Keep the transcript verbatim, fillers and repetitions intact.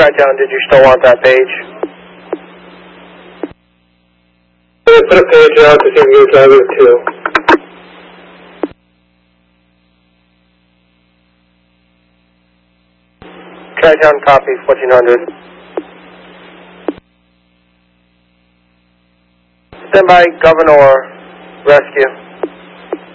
Tri-Town, did you still want that page? Yeah, put a page out to see if you can drive it too. Tri-Town, copy, fourteen hundred. Stand by, Governor Rescue.